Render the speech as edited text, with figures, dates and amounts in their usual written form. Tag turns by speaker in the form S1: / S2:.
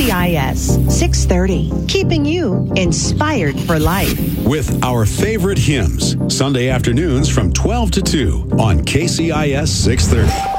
S1: KCIS 630, keeping you inspired for life.
S2: With our favorite hymns, Sunday afternoons from 12 to 2 on KCIS 630.